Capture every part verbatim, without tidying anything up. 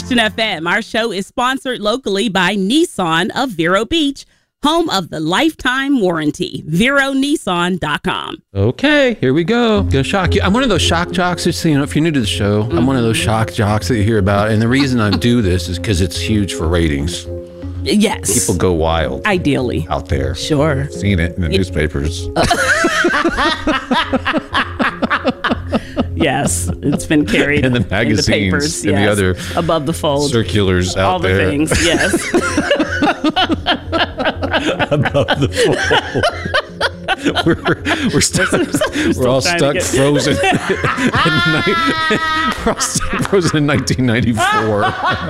Christian F M. Our show is sponsored locally by Nissan of Vero Beach, home of the lifetime warranty. Vero Nissan dot com. Okay, here we go. Gonna shock you. I'm one of those shock jocks. Just so you know, if you're new to the show, mm-hmm. I'm one of those shock jocks that you hear about. And the reason I do this is because it's huge for ratings. Yes. People go wild. Ideally. Out there. Sure. I've seen it in the newspapers. Yes, it's been carried in the magazines, in the papers, in yes. the other above the fold circulars out all the there. things, yes. Above the fold. we're we're, stuck, we're, we're all stuck get... frozen. in ni- we're all stuck frozen in nineteen ninety-four.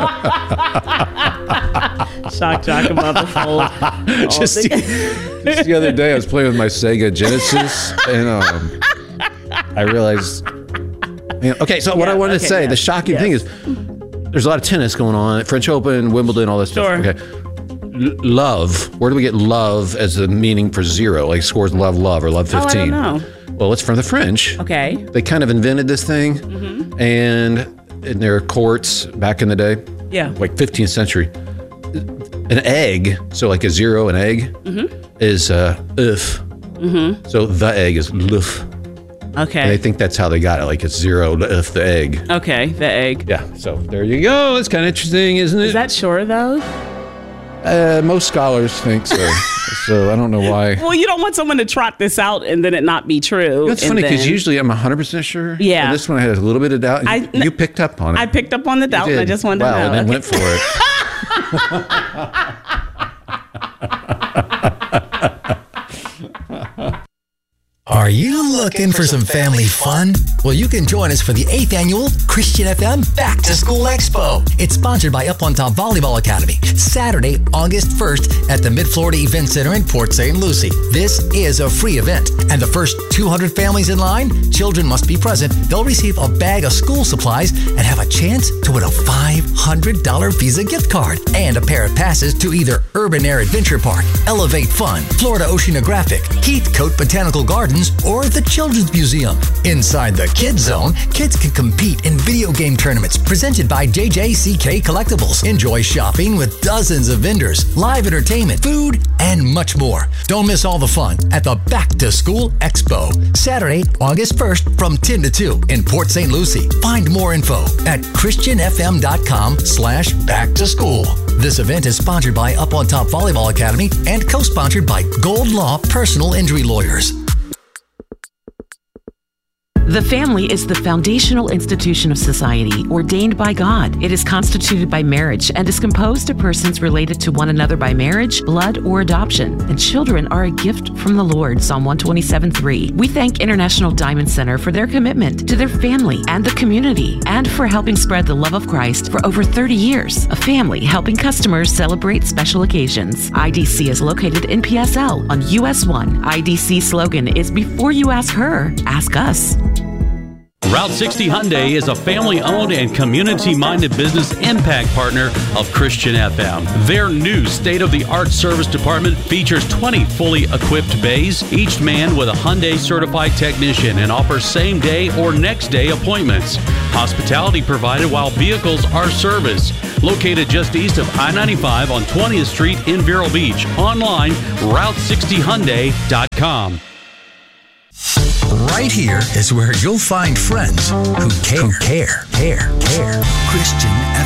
Shock jock above the fold. Just the, just the other day, I was playing with my Sega Genesis, and um, I realized. Man, okay, so what yeah, I wanted okay, to say, yes, the shocking yes. thing is, there's a lot of tennis going on, French Open, Wimbledon, all this sure. stuff. Okay, L- love. Where do we get love as the meaning for zero? Like scores love, love, or love fifteen? Oh, I don't know. Well, it's from the French. Okay. They kind of invented this thing, mm-hmm. and in their courts back in the day, yeah, like fifteenth century, an egg, so like a zero, an egg, mm-hmm. is uh, if. Mm-hmm. So the egg is luf. Okay. And they think that's how they got it, like it's zero if the egg. Okay, the egg. Yeah, so there you go. It's kind of interesting, isn't it? Is that sure, though? Uh, most scholars think so. So I don't know why. Well, you don't want someone to trot this out and then it not be true. You know, it's funny because then... usually I'm one hundred percent sure. Yeah. And this one I had a little bit of doubt. I, you picked up on it. I picked up on the doubt and I just wanted wow, to know. and then okay. went for it. Are you looking for some family fun? Well, you can join us for the eighth annual Christian F M Back to School Expo. It's sponsored by Up on Top Volleyball Academy, Saturday, August first at the Mid-Florida Event Center in Port Saint Lucie. This is a free event, and the first two hundred families in line, children must be present. They'll receive a bag of school supplies and have a chance to win a five hundred dollars Visa gift card and a pair of passes to either Urban Air Adventure Park, Elevate Fun, Florida Oceanographic, Heathcote Botanical Gardens, or the Children's Museum. Inside the Kids Zone, kids can compete in video game tournaments presented by J J C K Collectibles. Enjoy shopping with dozens of vendors, live entertainment, food, and much more. Don't miss all the fun at the Back to School Expo, Saturday, August first from ten to two in Port Saint Lucie. Find more info at christianfm.com slash back to school. This event is sponsored by Up on Top Volleyball Academy and co-sponsored by Gold Law Personal Injury Lawyers. The family is the foundational institution of society ordained by God. It is constituted by marriage and is composed of persons related to one another by marriage, blood, or adoption. And children are a gift from the Lord, Psalm one twenty-seven three. We thank International Diamond Center for their commitment to their family and the community, and for helping spread the love of Christ for over thirty years. A family helping customers celebrate special occasions. I D C is located in P S L on U S one. I D C slogan is before you ask her, ask us. Route sixty Hyundai is a family-owned and community-minded business impact partner of Christian F M. Their new state-of-the-art service department features twenty fully equipped bays, each manned with a Hyundai-certified technician, and offers same-day or next-day appointments. Hospitality provided while vehicles are serviced. Located just east of I ninety-five on twentieth Street in Vero Beach. Online, route sixty hyundai dot com. Right here is where you'll find friends who care, care, care, care. Christian